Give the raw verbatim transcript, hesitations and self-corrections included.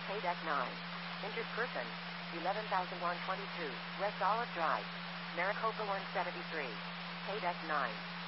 Pay deck nine. Injured person. eleven thousand one hundred twenty-two. West Olive Drive. Maricopa one seventy-three. Pay deck nine.